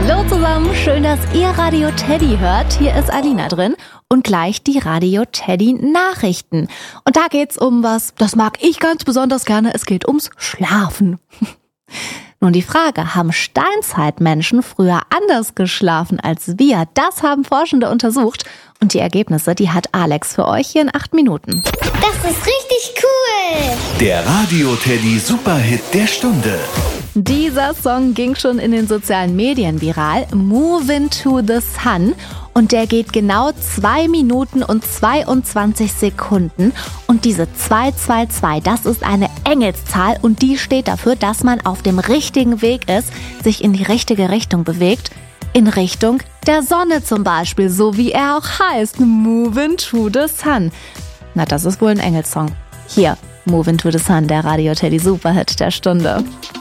Hallo zusammen, schön, dass ihr Radio Teddy hört. Hier ist Alina drin und gleich die Radio Teddy Nachrichten. Und da geht's um was, das mag ich ganz besonders gerne, es geht ums Schlafen. Nun die Frage, haben Steinzeitmenschen früher anders geschlafen als wir? Das haben Forschende untersucht und die Ergebnisse, die hat Alex für euch hier in 8 Minuten. Das ist richtig cool! Der Radio Teddy Superhit der Stunde. Dieser Song ging schon in den sozialen Medien viral, Movin' to the Sun. Und der geht genau 2 Minuten und 22 Sekunden. Und diese 222, das ist eine Engelszahl und die steht dafür, dass man auf dem richtigen Weg ist, sich in die richtige Richtung bewegt. In Richtung der Sonne zum Beispiel, so wie er auch heißt, Movin' to the Sun. Na, das ist wohl ein Engelssong. Hier, Movin' to the Sun, der Radio Teddy Superhit der Stunde.